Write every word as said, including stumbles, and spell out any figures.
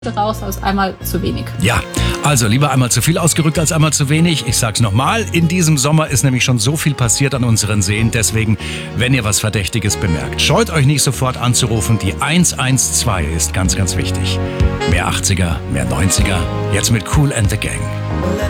raus als einmal zu wenig. Ja, also lieber einmal zu viel ausgerückt als einmal zu wenig. Ich sag's nochmal, in diesem Sommer ist nämlich schon so viel passiert an unseren Seen. Deswegen, wenn ihr was Verdächtiges bemerkt, scheut euch nicht sofort anzurufen. Die eins eins zwei ist ganz, ganz wichtig. Mehr achtziger, mehr neunziger, jetzt mit Kool and the Gang.